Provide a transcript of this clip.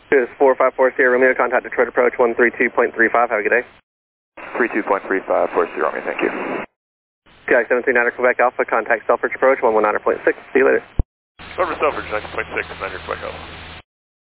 This is 454 Sierra Romeo, contact Detroit Approach 132.35, have a good day. 32.35 for Sierra Romeo, thank you. Sky 739 Quebec Alpha, contact Selfridge Approach 119.6, see you later. Over Selfridge, 9.6, 9 Quebec Alpha.